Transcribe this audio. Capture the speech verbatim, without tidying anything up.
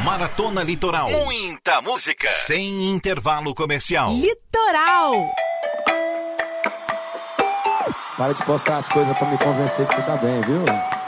Maratona Litoral. Muita música. Sem intervalo comercial. Litoral. Para de postar as coisas pra me convencer que você tá bem, viu?